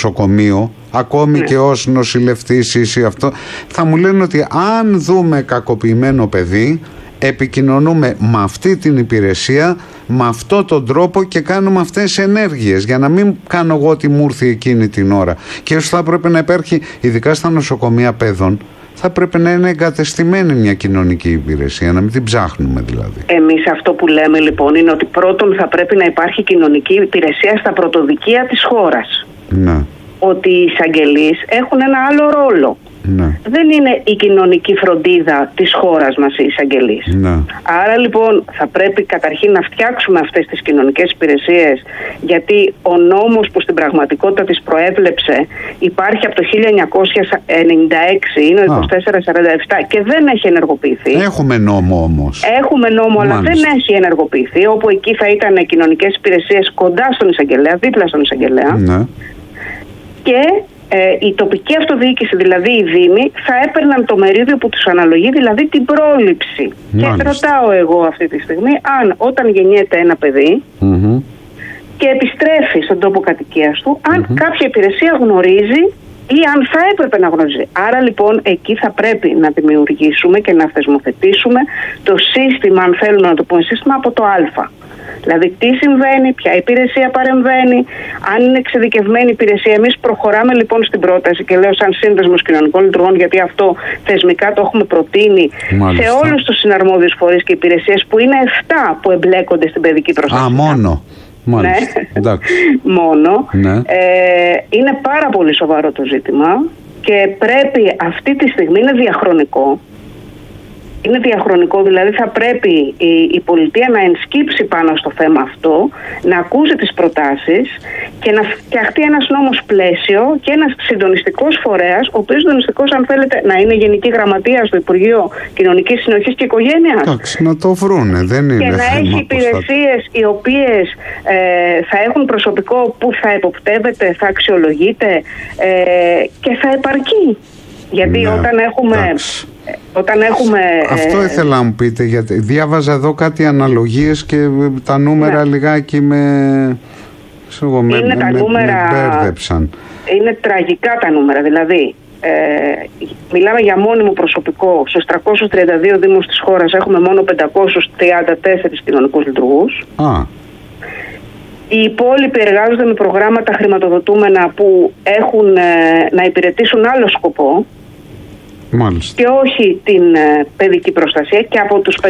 νοσοκομείο, ακόμη και ως νοσηλευτής ή αυτό, θα μου λένε ότι αν δούμε κακοποιημένο παιδί, επικοινωνούμε με αυτή την υπηρεσία, με αυτόν τον τρόπο και κάνουμε αυτές τις ενέργειες, για να μην κάνω εγώ ό,τι μου ήρθε εκείνη την ώρα. Και όσο θα πρέπει να υπάρχει, ειδικά στα νοσοκομεία παιδών, θα πρέπει να είναι εγκατεστημένη μια κοινωνική υπηρεσία, να μην την ψάχνουμε δηλαδή. Εμείς αυτό που λέμε λοιπόν είναι ότι πρώτον θα πρέπει να υπάρχει κοινωνική υπηρεσία στα πρωτοδικεία της χώρας. Ναι. Ότι οι εισαγγελείς έχουν ένα άλλο ρόλο. Ναι. Δεν είναι η κοινωνική φροντίδα της χώρας μας οι εισαγγελείς. Ναι. Άρα λοιπόν θα πρέπει καταρχήν να φτιάξουμε αυτές τις κοινωνικές υπηρεσίες, γιατί ο νόμος που στην πραγματικότητα τις προέβλεψε υπάρχει από το 1996, είναι ο 2447 και δεν έχει ενεργοποιηθεί. Έχουμε νόμο όμως. Έχουμε νόμο, αλλά δεν έχει ενεργοποιηθεί, όπου εκεί θα ήταν κοινωνικές υπηρεσίες κοντά στον εισαγγελέα, δίπλα στον εισαγγελέα. Ναι. Και η τοπική αυτοδιοίκηση, δηλαδή οι δήμοι, θα έπαιρναν το μερίδιο που τους αναλογεί, δηλαδή την πρόληψη. Μάλιστα. Και ρωτάω εγώ αυτή τη στιγμή αν όταν γεννιέται ένα παιδί και επιστρέφει στον τόπο κατοικίας του, αν κάποια υπηρεσία γνωρίζει ή αν θα έπρεπε να γνωρίζει. Άρα λοιπόν εκεί θα πρέπει να δημιουργήσουμε και να θεσμοθετήσουμε το σύστημα, αν θέλουμε να το πούμε σύστημα, από το Α. Δηλαδή τι συμβαίνει, ποια υπηρεσία παρεμβαίνει, αν είναι εξειδικευμένη υπηρεσία. Εμείς προχωράμε λοιπόν στην πρόταση και λέω σαν σύνδεσμος κοινωνικών λειτουργών, γιατί αυτό θεσμικά το έχουμε προτείνει σε όλους τους συναρμόδιους φορείς και υπηρεσίες, που είναι 7 που εμπλέκονται στην παιδική προστασία. Μόνο. Μάλιστα. Ναι. Μόνο. Ναι. Είναι πάρα πολύ σοβαρό το ζήτημα και πρέπει αυτή τη στιγμή, είναι διαχρονικό. Είναι διαχρονικό, δηλαδή θα πρέπει η πολιτεία να ενσκύψει πάνω στο θέμα αυτό, να ακούσει τις προτάσεις και να φτιαχτεί ένας νόμος πλαίσιο και ένας συντονιστικός φορέας, ο οποίος συντονιστικός, αν θέλετε, να είναι Γενική Γραμματεία στο Υπουργείο Κοινωνικής Συνοχής και Οικογένειας. Εντάξει, να το βρούνε, δεν είναι. Και να έχει υπηρεσίες οι οποίες θα έχουν προσωπικό που θα εποπτεύεται, θα αξιολογείται και θα επαρκεί. Γιατί όταν έχουμε... Αυτό ήθελα να μου πείτε, γιατί διάβαζα εδώ κάτι αναλογίες και τα νούμερα λιγάκι με μπέρδεψαν. Είναι τραγικά τα νούμερα, δηλαδή μιλάμε για μόνιμο προσωπικό. Στους 332 δήμους της χώρας έχουμε μόνο 534 κοινωνικούς λειτουργούς. Οι υπόλοιποι εργάζονται με προγράμματα χρηματοδοτούμενα που έχουν να υπηρετήσουν άλλο σκοπό. Μάλιστα. Και όχι την παιδική προστασία, και από τους 534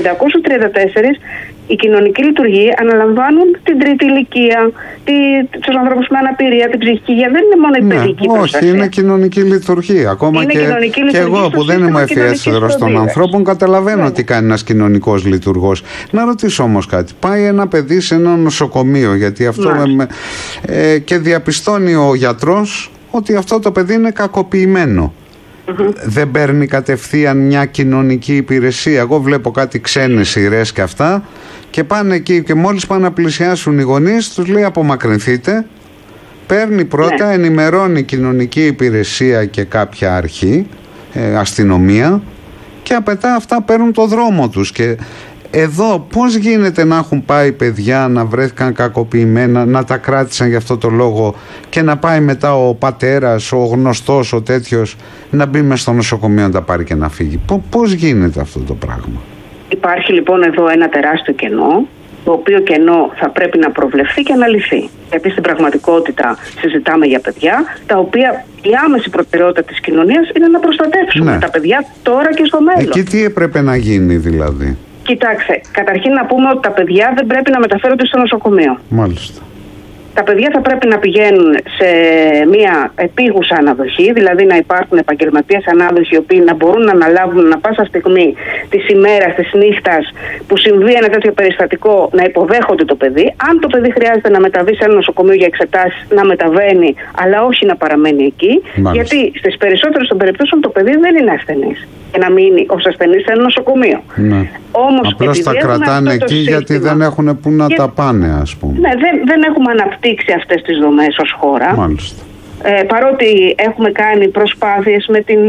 οι κοινωνικοί λειτουργοί αναλαμβάνουν την τρίτη ηλικία, τους ανθρώπους με αναπηρία, την ψυχική υγεία. Δεν είναι μόνο η παιδική προστασία. Όχι, είναι κοινωνική λειτουργία. Ακόμα και εγώ που δεν είμαι ευφιέστερος των ανθρώπων, καταλαβαίνω τι κάνει ένας κοινωνικός λειτουργός. Να ρωτήσω όμως κάτι. Πάει ένα παιδί σε ένα νοσοκομείο, γιατί αυτό και διαπιστώνει ο γιατρός ότι αυτό το παιδί είναι κακοποιημένο. Δεν παίρνει κατευθείαν μια κοινωνική υπηρεσία? Εγώ βλέπω κάτι ξένες σειρές και αυτά, και πάνε εκεί και μόλις πάνε να πλησιάσουν οι γονείς τους λέει απομακρυνθείτε. Παίρνει πρώτα, ενημερώνει η κοινωνική υπηρεσία και κάποια αρχή, αστυνομία, και απαιτά αυτά παίρνουν το δρόμο τους. Και εδώ πώς γίνεται να έχουν πάει παιδιά να βρέθηκαν κακοποιημένα, να τα κράτησαν για αυτό το λόγο, και να πάει μετά ο πατέρας, ο γνωστός, ο τέτοιος, να μπει μες στο νοσοκομείο να τα πάρει και να φύγει? Πώς γίνεται αυτό το πράγμα? Υπάρχει λοιπόν εδώ ένα τεράστιο κενό, το οποίο κενό θα πρέπει να προβλεφθεί και να λυθεί. Γιατί στην πραγματικότητα συζητάμε για παιδιά, τα οποία η άμεση προτεραιότητα της κοινωνίας είναι να προστατεύσουμε τα παιδιά τώρα και στο μέλλον. Εκεί τι έπρεπε να γίνει δηλαδή? Κοιτάξτε, καταρχήν να πούμε ότι τα παιδιά δεν πρέπει να μεταφέρονται στο νοσοκομείο. Μάλιστα. Τα παιδιά θα πρέπει να πηγαίνουν σε μια επίγουσα αναδοχή, δηλαδή να υπάρχουν επαγγελματίες ανάδοχοι, οι οποίοι να μπορούν να αναλάβουν ανα πάσα στιγμή της ημέρας, της νύχτας που συμβεί ένα τέτοιο περιστατικό, να υποδέχονται το παιδί. Αν το παιδί χρειάζεται να μεταβεί σε ένα νοσοκομείο για εξετάσεις, να μεταβαίνει, αλλά όχι να παραμένει εκεί. Μάλιστα. Γιατί στις περισσότερες των περιπτώσεων το παιδί δεν είναι ασθενής και να μείνει ως ασθενής σε ένα νοσοκομείο. Ναι. Όμως, απλώς τα κρατάνε εκεί γιατί δεν έχουν που να τα πάνε, ας πούμε. Ναι, δεν έχουμε αναπτύξει αυτές τις δομές ως χώρα. Μάλιστα. παρότι έχουμε κάνει προσπάθειες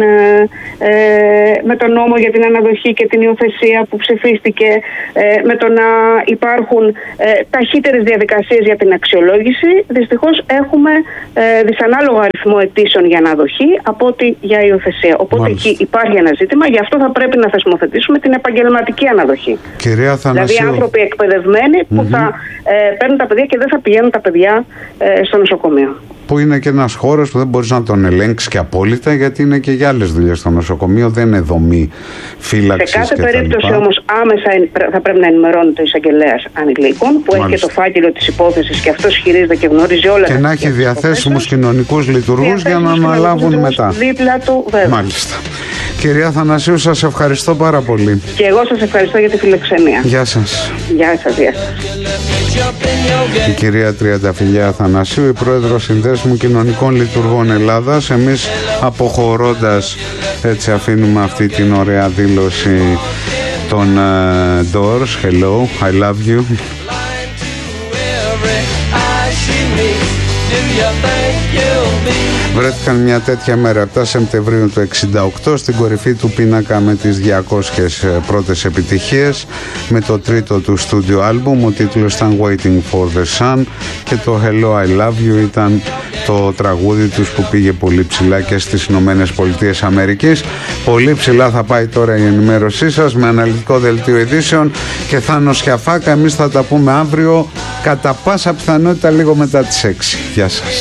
με τον νόμο για την αναδοχή και την υιοθεσία που ψηφίστηκε, με το να υπάρχουν ταχύτερες διαδικασίες για την αξιολόγηση, δυστυχώς έχουμε δυσανάλογο αριθμό αιτήσεων για αναδοχή από ότι για υιοθεσία. Οπότε εκεί υπάρχει ένα ζήτημα, γι' αυτό θα πρέπει να θεσμοθετήσουμε την επαγγελματική αναδοχή. Κυρία Θανασίου. Δηλαδή άνθρωποι εκπαιδευμένοι που θα παίρνουν τα παιδιά και δεν θα πηγαίνουν τα παιδιά στο νοσοκομείο. Που είναι και ένας χώρος που δεν μπορείς να τον ελέγξεις και απόλυτα, γιατί είναι και για άλλες δουλειές στο νοσοκομείο, δεν είναι δομή φύλαξης. Σε κάθε περίπτωση όμως άμεσα θα πρέπει να ενημερώνεται ο εισαγγελέας ανηλίκων, που έχει και το φάκελο της υπόθεσης και αυτός χειρίζεται και γνωρίζει όλα τα. Και να έχει διαθέσιμους κοινωνικούς λειτουργούς για να αναλάβουν μετά. Δίπλα του, βέβαια. Μάλιστα. Κυρία Θανασίου, σας ευχαριστώ πάρα πολύ. Και εγώ σας ευχαριστώ για τη φιλοξενία. Γεια σας. Γεια σας, γεια σας. Η κυρία Τριανταφυλλιά Αθανασίου, η πρόεδρος Συνδέσμου Κοινωνικών Λειτουργών Ελλάδας. Εμείς αποχωρώντας, έτσι αφήνουμε αυτή την ωραία δήλωση των Doors. Hello, I love you. Βρέθηκαν μια τέτοια μέρα 7 Σεπτεμβρίου του 1968 στην κορυφή του πίνακα με τις 200 πρώτες επιτυχίες, με το τρίτο του στούντιο άλμπουμ. Ο τίτλος ήταν Waiting for the Sun και το Hello I Love You ήταν το τραγούδι τους που πήγε πολύ ψηλά και στις Ηνωμένες Πολιτείες Αμερικής. Πολύ ψηλά θα πάει τώρα η ενημέρωσή σας με αναλυτικό δελτίο ειδήσεων και Θάνος Σιαφάκα. Εμείς θα τα πούμε αύριο κατά πάσα πιθανότητα λίγο μετά τις 6. Γεια σας.